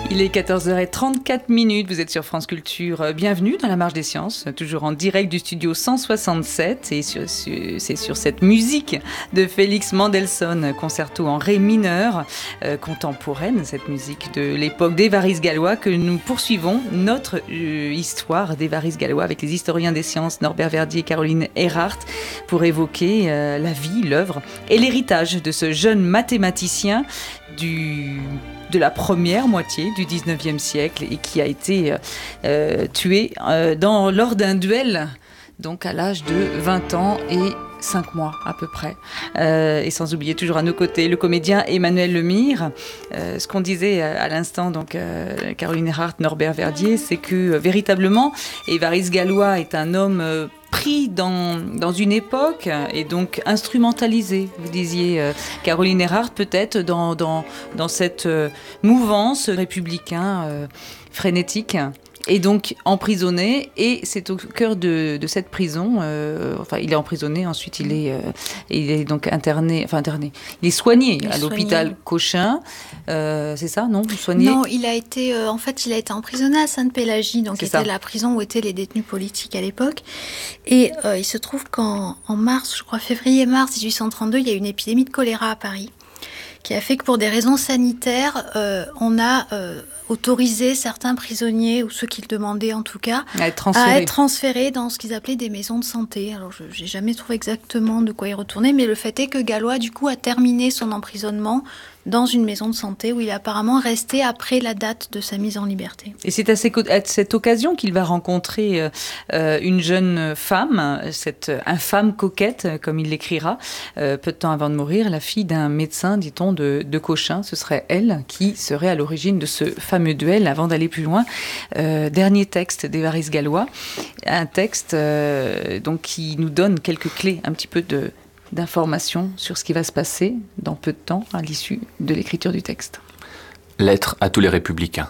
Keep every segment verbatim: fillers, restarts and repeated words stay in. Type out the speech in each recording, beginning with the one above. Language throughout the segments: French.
Il est quatorze heures trente-quatre minutes, vous êtes sur France Culture. Bienvenue dans la Marche des Sciences, toujours en direct du studio cent soixante-sept. Et sur, sur, c'est sur cette musique de Félix Mendelssohn, concerto en ré mineur, euh, contemporaine, cette musique de l'époque d'Évariste Galois, que nous poursuivons notre euh, histoire d'Évariste Galois avec les historiens des sciences Norbert Verdier et Caroline Erhardt pour évoquer euh, la vie, l'œuvre et l'héritage de ce jeune mathématicien du... de la première moitié du dix-neuvième siècle et qui a été euh, tué euh, dans, lors d'un duel, donc à l'âge de vingt ans et cinq mois à peu près. Euh, et sans oublier toujours à nos côtés le comédien Emmanuel Lemire. Euh, ce qu'on disait à, à l'instant, donc euh, Caroline Erhardt, Norbert Verdier, c'est que euh, véritablement Évariste Galois est un homme euh, pris dans, dans une époque et donc instrumentalisé, vous disiez euh, Caroline Erhardt, peut-être dans, dans, dans cette euh, mouvance républicain euh, frénétique. Et donc emprisonné, et c'est au cœur de, de cette prison, euh, enfin il est emprisonné, ensuite il est, euh, il est donc interné, enfin interné, il est soigné il à l'hôpital soigné. Cochin, euh, c'est ça, non soigné Non, il a été, euh, en fait il a été emprisonné à Sainte-Pélagie, donc c'était la prison où étaient les détenus politiques à l'époque, et euh, il se trouve qu'en en mars, je crois février-mars dix-huit cent trente-deux, il y a une épidémie de choléra à Paris, qui a fait que pour des raisons sanitaires, euh, on a euh, autorisé certains prisonniers, ou ceux qui le demandaient en tout cas, à être transférés, à être transférés dans ce qu'ils appelaient des maisons de santé. Alors je n'ai jamais trouvé exactement de quoi y retourner, mais le fait est que Galois, du coup, a terminé son emprisonnement dans une maison de santé où il est apparemment resté après la date de sa mise en liberté. Et c'est à, ces, à cette occasion qu'il va rencontrer euh, une jeune femme, cette infâme coquette, comme il l'écrira, euh, peu de temps avant de mourir, la fille d'un médecin, dit-on, de, de Cochin. Ce serait elle qui serait à l'origine de ce fameux duel. Avant d'aller plus loin, euh, dernier texte d'Évariste Galois, un texte euh, donc, qui nous donne quelques clés un petit peu de... d'informations sur ce qui va se passer dans peu de temps à l'issue de l'écriture du texte. Lettre à tous les républicains.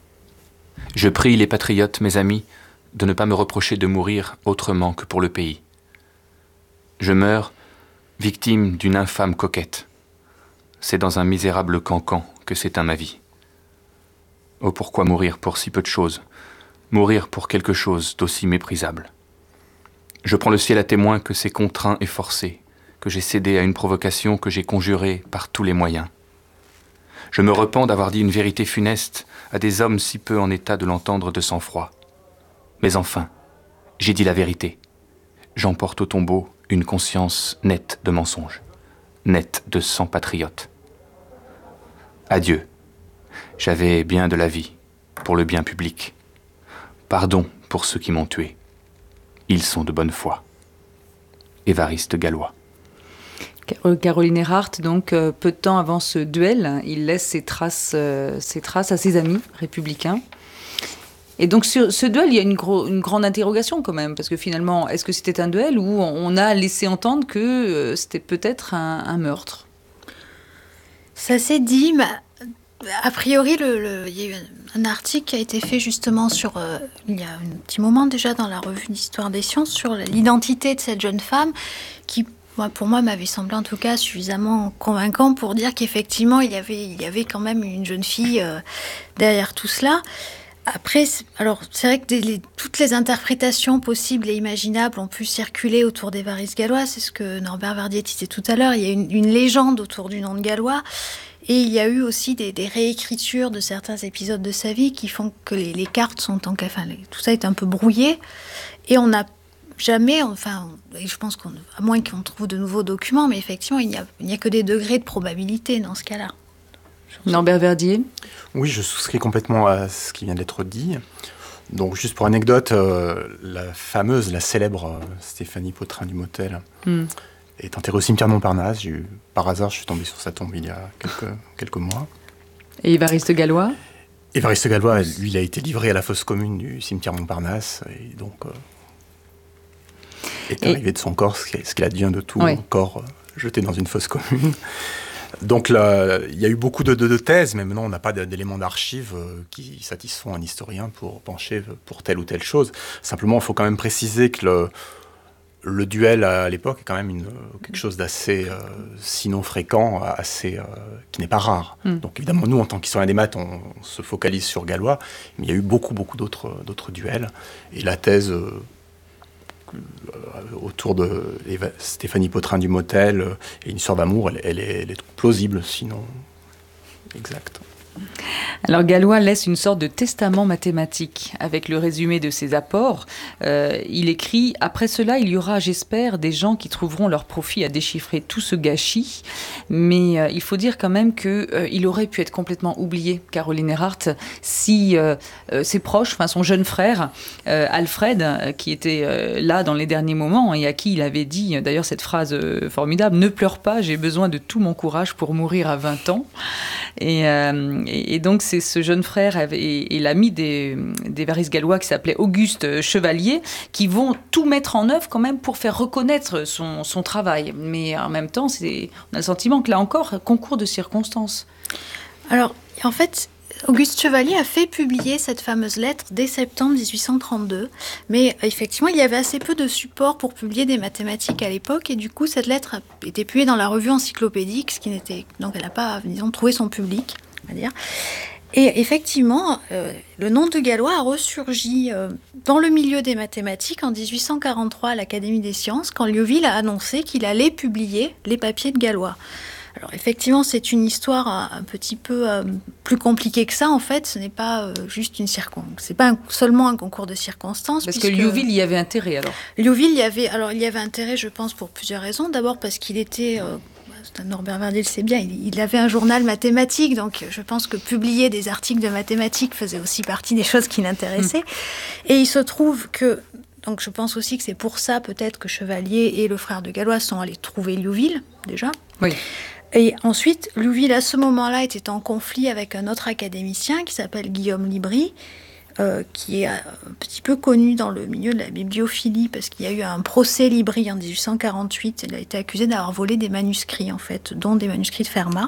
Je prie les patriotes, mes amis, de ne pas me reprocher de mourir autrement que pour le pays. Je meurs victime d'une infâme coquette. C'est dans un misérable cancan que s'éteint ma vie. Oh, pourquoi mourir pour si peu de choses? Mourir pour quelque chose d'aussi méprisable. Je prends le ciel à témoin que c'est contraint et forcé, que j'ai cédé à une provocation que j'ai conjurée par tous les moyens. Je me repens d'avoir dit une vérité funeste à des hommes si peu en état de l'entendre de sang-froid. Mais enfin, j'ai dit la vérité. J'emporte au tombeau une conscience nette de mensonges, nette de sang patriote. Adieu. J'avais bien de la vie, pour le bien public. Pardon pour ceux qui m'ont tué. Ils sont de bonne foi. Évariste Galois. Caroline Erhardt, donc euh, peu de temps avant ce duel, il laisse ses traces, euh, ses traces à ses amis républicains. Et donc sur ce duel, il y a une, gros, une grande interrogation quand même, parce que finalement, est-ce que c'était un duel ou on a laissé entendre que euh, c'était peut-être un, un meurtre? Ça s'est dit, mais a priori, le, le, il y a eu un article qui a été fait justement sur, euh, il y a un petit moment déjà dans la revue d'Histoire des Sciences, sur l'identité de cette jeune femme qui... Moi, pour moi, m'avait semblé en tout cas suffisamment convaincant pour dire qu'effectivement, il y avait, il y avait quand même une jeune fille euh, derrière tout cela. Après, c'est, alors, c'est vrai que des, les, toutes les interprétations possibles et imaginables ont pu circuler autour d'Évariste Galois. C'est ce que Norbert Verdier disait tout à l'heure. Il y a une, une légende autour du nom de Galois. Et il y a eu aussi des, des réécritures de certains épisodes de sa vie qui font que les, les cartes sont en... Enfin, les, tout ça est un peu brouillé. Et on n'a jamais, enfin, je pense qu'à moins qu'on trouve de nouveaux documents, mais effectivement, il n'y a, il n'y a que des degrés de probabilité dans ce cas-là. Norbert Verdier ? Oui, je souscris complètement à ce qui vient d'être dit. Donc, juste pour anecdote, euh, la fameuse, la célèbre euh, Stéphanie Pautrin du Motel mm. est enterrée au cimetière Montparnasse. J'ai eu, par hasard, je suis tombé sur sa tombe il y a quelques, quelques mois. Et Évariste Galois ? Évariste Galois, lui, il a été livré à la fosse commune du cimetière Montparnasse. Et donc... Euh, est arrivé et... de son corps, ce qu'il advient de tout, oui. corps euh, jeté dans une fosse commune. Donc là, il y a eu beaucoup de, de, de thèses, mais maintenant on n'a pas d'éléments d'archives euh, qui satisfont un historien pour pencher pour telle ou telle chose. Simplement, il faut quand même préciser que le, le duel à l'époque est quand même une, quelque chose d'assez, euh, sinon fréquent, assez, euh, qui n'est pas rare. Mm. Donc évidemment, nous, en tant qu'historiens des maths, on, on se focalise sur Gallois, mais il y a eu beaucoup, beaucoup d'autres, d'autres duels. Et la thèse euh, autour de Eva, Stéphanie Potrin du Motel euh, et une histoire d'amour, elle, elle, est, elle est plausible, sinon exacte. Alors Gallois laisse une sorte de testament mathématique avec le résumé de ses apports. Euh, il écrit « Après cela, il y aura, j'espère, des gens qui trouveront leur profit à déchiffrer tout ce gâchis. » Mais euh, il faut dire quand même qu'il euh, aurait pu être complètement oublié, Caroline Erhardt, si euh, euh, ses proches, enfin son jeune frère, euh, Alfred, euh, qui était euh, là dans les derniers moments et à qui il avait dit, d'ailleurs cette phrase euh, formidable, « Ne pleure pas, j'ai besoin de tout mon courage pour mourir à vingt ans. » Et... Euh, Et, et donc, c'est ce jeune frère et, et l'ami des, des Varis gallois qui s'appelait Auguste Chevalier qui vont tout mettre en œuvre quand même pour faire reconnaître son, son travail. Mais en même temps, c'est, on a le sentiment que là encore, concours de circonstances. Alors, en fait, Auguste Chevalier a fait publier cette fameuse lettre dès septembre dix-huit cent trente-deux. Mais effectivement, il y avait assez peu de support pour publier des mathématiques à l'époque. Et du coup, cette lettre a été publiée dans la revue encyclopédique, ce qui n'était... Donc, elle n'a pas, disons, trouvé son public, on va dire. Et effectivement, euh, le nom de Gallois a ressurgi euh, dans le milieu des mathématiques en dix-huit cent quarante-trois à l'Académie des sciences, quand Liouville a annoncé qu'il allait publier les papiers de Gallois. Alors effectivement, c'est une histoire un, un petit peu euh, plus compliquée que ça. En fait, ce n'est pas euh, juste une circonstance. C'est pas un, seulement un concours de circonstances. Parce que Liouville y avait intérêt alors. Liouville y avait, alors il y avait intérêt, je pense, pour plusieurs raisons. D'abord parce qu'il était, euh, Norbert Verdier le sait bien, il, il avait un journal mathématique, donc je pense que publier des articles de mathématiques faisait aussi partie des choses qui l'intéressaient. Mmh. Et il se trouve que donc je pense aussi que c'est pour ça peut-être que Chevalier et le frère de Gallois sont allés trouver Liouville déjà. Oui. Et ensuite, Liouville, à ce moment-là, était en conflit avec un autre académicien qui s'appelle Guillaume Libri, euh, qui est un petit peu connu dans le milieu de la bibliophilie, parce qu'il y a eu un procès Libri en dix-huit cent quarante-huit. Il a été accusé d'avoir volé des manuscrits, en fait, dont des manuscrits de Fermat.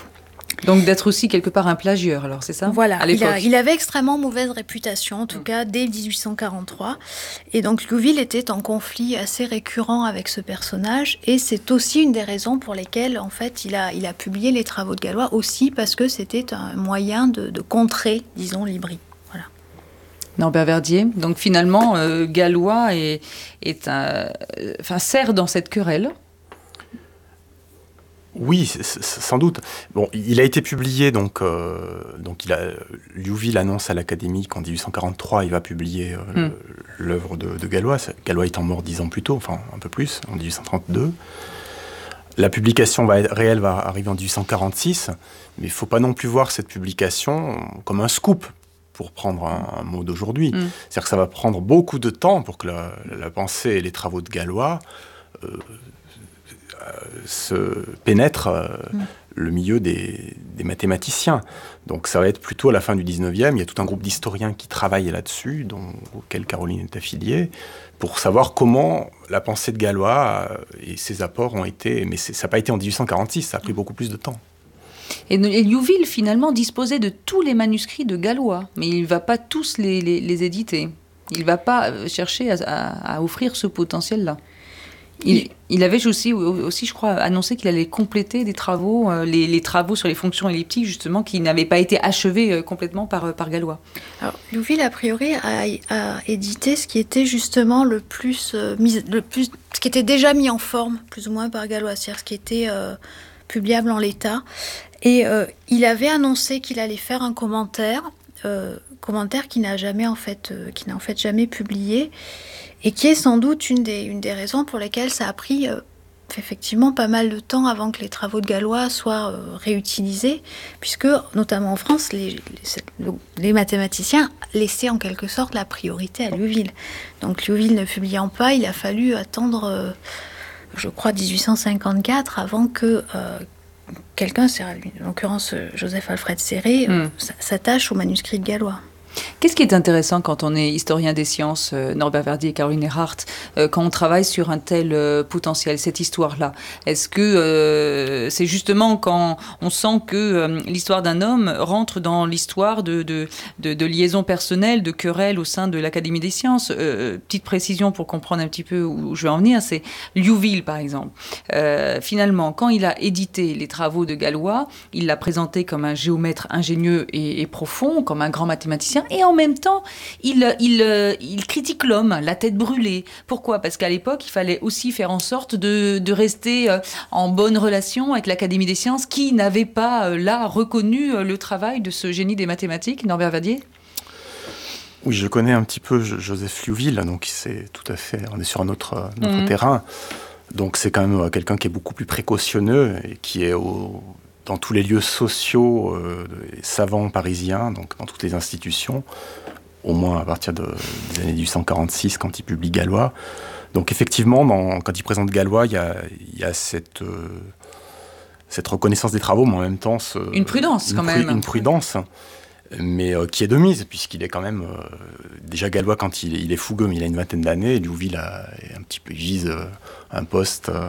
Donc d'être aussi quelque part un plagieur, alors c'est ça ? Voilà, à il, a, il avait extrêmement mauvaise réputation, en tout mmh. cas dès dix-huit cent quarante-trois. Et donc Liouville était en conflit assez récurrent avec ce personnage. Et c'est aussi une des raisons pour lesquelles, en fait, il a, il a publié les travaux de Gallois, aussi parce que c'était un moyen de, de contrer, disons, Libri. Voilà. Norbert Verdier. Donc finalement, euh, Gallois est, est un, euh, enfin, sert dans cette querelle. Oui, c'est, c'est, sans doute. Bon, il a été publié, donc, euh, donc il a, Liouville annonce à l'Académie qu'en dix-huit cent quarante-trois, il va publier euh, mm. l'œuvre de, de Gallois. Gallois étant mort dix ans plus tôt, enfin un peu plus, en dix-huit cent trente-deux. La publication va, réelle va arriver en dix-huit cent quarante-six, mais il ne faut pas non plus voir cette publication comme un scoop, pour prendre un, un mot d'aujourd'hui. Mm. C'est-à-dire que ça va prendre beaucoup de temps pour que la, la pensée et les travaux de Gallois euh, se pénètre euh, mmh. le milieu des, des mathématiciens. Donc ça va être plutôt à la fin du dix-neuvième. Il y a tout un groupe d'historiens qui travaillent là-dessus, dont, auquel Caroline est affiliée, pour savoir comment la pensée de Gallois euh, et ses apports ont été... Mais c'est, ça n'a pas été en dix-huit cent quarante-six, ça a pris beaucoup plus de temps. Et, et Liouville, finalement, disposait de tous les manuscrits de Gallois, mais il ne va pas tous les, les, les éditer. Il ne va pas chercher à, à, à offrir ce potentiel-là. Il, il avait aussi, aussi, je crois, annoncé qu'il allait compléter des travaux, euh, les, les travaux sur les fonctions elliptiques, justement, qui n'avaient pas été achevés euh, complètement par, par Gallois. Alors, Liouville, a priori, a, a édité ce qui était justement le plus, euh, mis, le plus... ce qui était déjà mis en forme, plus ou moins, par Gallois, c'est-à-dire ce qui était euh, publiable en l'état. Et euh, il avait annoncé qu'il allait faire un commentaire, euh, commentaire qui n'a jamais, en fait, euh, qui n'a en fait jamais publié, et qui est sans doute une des, une des raisons pour lesquelles ça a pris euh, effectivement pas mal de temps avant que les travaux de Gallois soient euh, réutilisés, puisque, notamment en France, les, les, les mathématiciens laissaient en quelque sorte la priorité à Liouville. Donc Liouville ne publiant pas, il a fallu attendre, euh, je crois, dix-huit cent cinquante-quatre avant que euh, quelqu'un, en l'occurrence Joseph Alfred Serré, mm. s'attache au manuscrit de Gallois. Qu'est-ce qui est intéressant quand on est historien des sciences, euh, Norbert Verdier et Caroline Erhardt, euh, quand on travaille sur un tel euh, potentiel, cette histoire-là? Est-ce que euh, c'est justement quand on sent que euh, l'histoire d'un homme rentre dans l'histoire de, de, de, de liaisons personnelles, de querelles au sein de l'Académie des sciences? euh, Petite précision pour comprendre un petit peu où je vais en venir, c'est Liouville, par exemple. Euh, finalement, quand il a édité les travaux de Galois, il l'a présenté comme un géomètre ingénieux et, et profond, comme un grand mathématicien, et en même temps, il, il, il critique l'homme, la tête brûlée. Pourquoi? Parce qu'à l'époque, il fallait aussi faire en sorte de, de rester en bonne relation avec l'Académie des sciences, qui n'avait pas, là, reconnu le travail de ce génie des mathématiques, Norbert Verdier. Oui, je connais un petit peu Joseph Liouville, donc c'est tout à fait, on est sur un autre, un autre mmh. terrain. Donc c'est quand même quelqu'un qui est beaucoup plus précautionneux et qui est au, dans tous les lieux sociaux euh, et savants parisiens, donc dans toutes les institutions, au moins à partir de, des années dix-huit cent quarante-six, quand il publie Galois. Donc effectivement, dans, quand il présente Galois, il y a, il y a cette, euh, cette reconnaissance des travaux, mais en même temps... Ce, une prudence, une quand pru- même. Une prudence, mais euh, qui est de mise, puisqu'il est quand même... Euh, déjà Galois, quand il, il est fougueux, mais il a une vingtaine d'années, et Liouville a, un petit peu, il vise euh, un poste euh,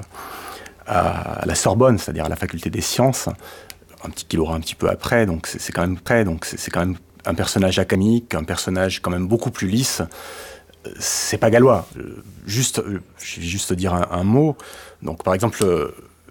à, à la Sorbonne, c'est-à-dire à la faculté des sciences, un petit qu'il aura un petit peu après, donc c'est, c'est quand même près, donc c'est, c'est quand même un personnage académique, un personnage quand même beaucoup plus lisse. C'est pas Galois. Juste, je vais juste dire un, un mot. Donc, par exemple, euh,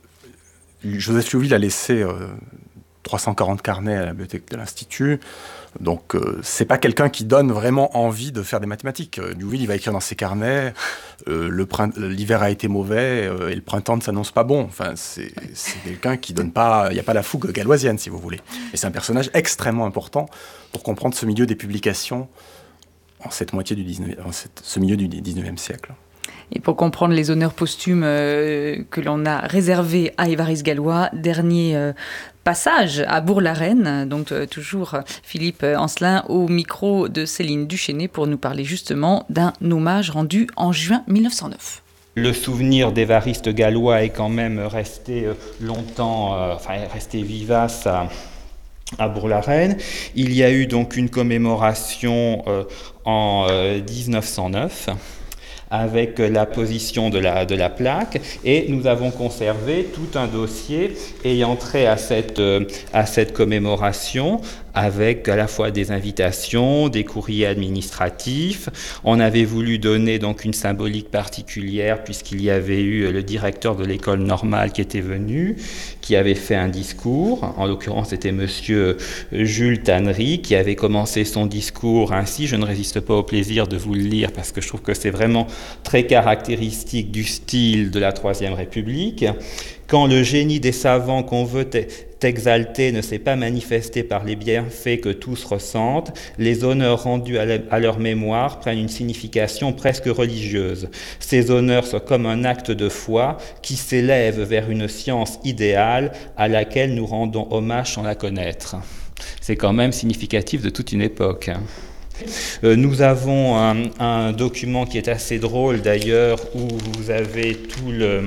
Joseph Liouville a laissé euh, trois cent quarante carnets à la bibliothèque de l'Institut. Donc, euh, c'est pas quelqu'un qui donne vraiment envie de faire des mathématiques. Euh, Liouville, il va écrire dans ses carnets euh, le print- l'hiver a été mauvais euh, et le printemps ne s'annonce pas bon. Enfin, c'est, c'est quelqu'un qui donne pas... Il n'y a pas la fougue galloisienne, si vous voulez. Et c'est un personnage extrêmement important pour comprendre ce milieu des publications en cette moitié du dix-neuvième, en cette, ce milieu du dix-neuvième siècle. Et pour comprendre les honneurs posthumes euh, que l'on a réservés à Évariste Galois, dernier euh, passage à Bourg-la-Reine, donc euh, toujours Philippe Ancelin au micro de Céline Duchesnay pour nous parler justement d'un hommage rendu en juin mille neuf cent neuf. Le souvenir d'Évariste Galois est quand même resté longtemps, euh, enfin resté vivace à, à Bourg-la-Reine. Il y a eu donc une commémoration euh, en euh, dix-neuf cent neuf avec la position de la, de la plaque, et nous avons conservé tout un dossier ayant trait à cette, euh, à cette commémoration, avec à la fois des invitations, des courriers administratifs. On avait voulu donner donc une symbolique particulière puisqu'il y avait eu le directeur de l'école normale qui était venu, qui avait fait un discours. En l'occurrence, c'était monsieur Jules Tannery qui avait commencé son discours ainsi. Je ne résiste pas au plaisir de vous le lire parce que je trouve que c'est vraiment très caractéristique du style de la Troisième République. Quand le génie des savants qu'on veut exalter ne s'est pas manifesté par les bienfaits que tous ressentent, les honneurs rendus à leur mémoire prennent une signification presque religieuse. Ces honneurs sont comme un acte de foi qui s'élève vers une science idéale à laquelle nous rendons hommage sans la connaître. C'est quand même significatif de toute une époque. Euh, nous avons un, un document qui est assez drôle d'ailleurs, où vous avez tout le,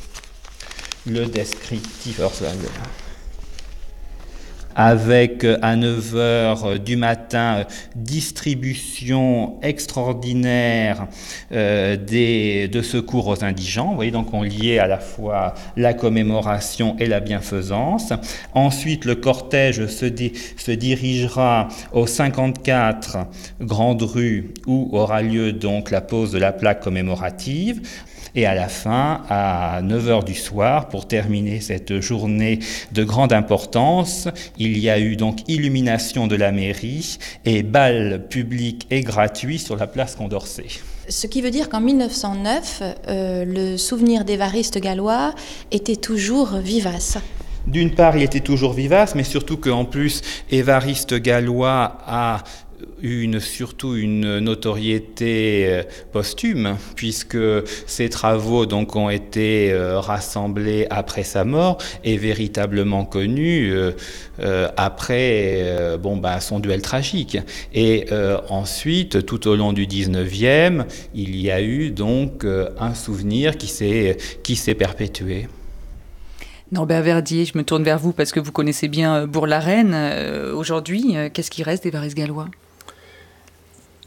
le descriptif. Alors, ça, avec à neuf heures du matin, distribution extraordinaire euh, des, de secours aux indigents. Vous voyez, donc on liait à la fois la commémoration et la bienfaisance. Ensuite, le cortège se, di- se dirigera au cinquante-quatre Grande Rue, où aura lieu donc la pose de la plaque commémorative. Et à la fin, à neuf heures du soir, pour terminer cette journée de grande importance, il y a eu donc illumination de la mairie et bal public et gratuit sur la place Condorcet. Ce qui veut dire qu'en mille neuf cent neuf, euh, le souvenir d'Évariste Galois était toujours vivace. D'une part, il était toujours vivace, mais surtout qu'en plus, Évariste Galois a une, surtout une notoriété posthume, puisque ses travaux donc, ont été euh, rassemblés après sa mort et véritablement connus euh, euh, après euh, bon, bah, son duel tragique. Et euh, ensuite, tout au long du dix-neuvième, il y a eu donc euh, un souvenir qui s'est, qui s'est perpétué. Norbert Verdier, je me tourne vers vous parce que vous connaissez bien Bourg-la-Reine. Euh, aujourd'hui, euh, qu'est-ce qui reste d'Évariste Galois ?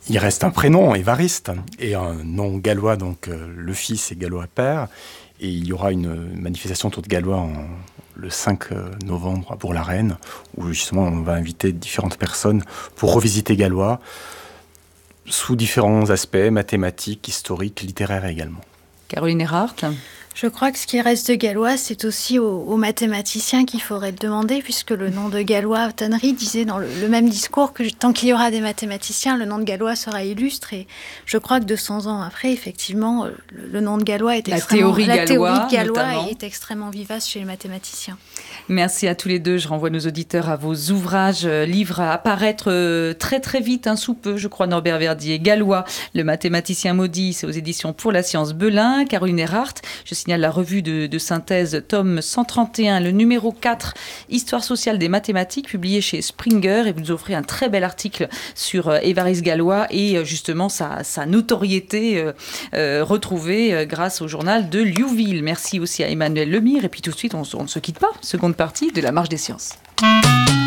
il reste un prénom, Évariste, et un nom gallois, donc euh, le fils est gallois père. Et il y aura une manifestation autour de Gallois en, le cinq novembre à Bourg-la-Reine, où justement on va inviter différentes personnes pour revisiter Gallois sous différents aspects, mathématiques, historiques, littéraires également. Caroline Erhardt. Je crois que ce qui reste de Gallois, c'est aussi aux, aux mathématiciens qu'il faudrait le demander, puisque le nom de Gallois, Tannery disait dans le, le même discours que tant qu'il y aura des mathématiciens, le nom de Gallois sera illustre. Et je crois que deux cents ans après, effectivement, le, le nom de Gallois est la extrêmement... Théorie la Gallois, théorie de Gallois notamment. est extrêmement vivace chez les mathématiciens. Merci à tous les deux. Je renvoie nos auditeurs à vos ouvrages, euh, livres à apparaître euh, très très vite, hein, sous peu, je crois, Norbert Verdier. Gallois, le mathématicien maudit, c'est aux éditions Pour la Science Belin. Caroline Erhardt, je signale la revue de, de synthèse, tome cent trente et un, le numéro quatre, Histoire sociale des mathématiques, publié chez Springer. Et vous nous offrez un très bel article sur euh, Évariste Gallois et euh, justement sa, sa notoriété euh, euh, retrouvée euh, grâce au journal de Liouville. Merci aussi à Emmanuel Lemire. Et puis tout de suite, on, on ne se quitte pas. Seconde partie de la Marche des Sciences.